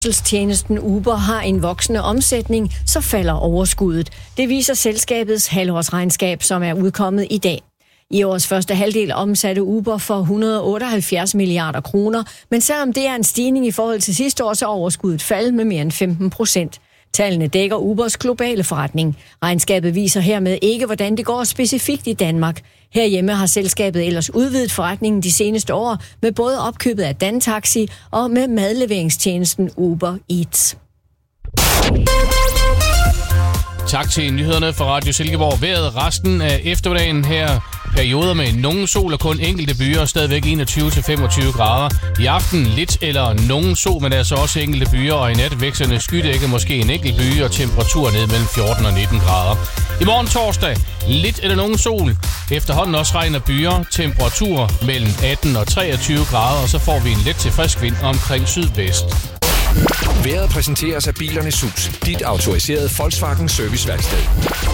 Tjenesten Uber har en voksende omsætning, så falder overskuddet. Det viser selskabets halvårsregnskab, som er udkommet i dag. I årets første halvdel omsatte Uber for 178 milliarder kroner, men selvom det er en stigning i forhold til sidste år, så er overskuddet faldet med mere end 15%. Tallene dækker Ubers globale forretning. Regnskabet viser hermed ikke, hvordan det går specifikt i Danmark. Herhjemme har selskabet ellers udvidet forretningen de seneste år med både opkøbet af Dantaxi og med madleveringstjenesten Uber Eats. Tak til nyhederne fra Radio Silkeborg. Vejret resten af eftermiddagen her. Perioder med nogen sol og kun enkelte byer, stadigvæk 21-25 grader. I aften lidt eller nogen sol, men altså også enkelte byer, og i nat vækstende skydække, måske en enkelt by, og temperatur ned mellem 14 og 19 grader. I morgen torsdag, lidt eller nogen sol. Efterhånden også regner byer, temperatur mellem 18 og 23 grader, og så får vi en let til frisk vind omkring sydvest. Vejret præsenteres af Bilernes Hus, dit autoriserede Volkswagen serviceværksted.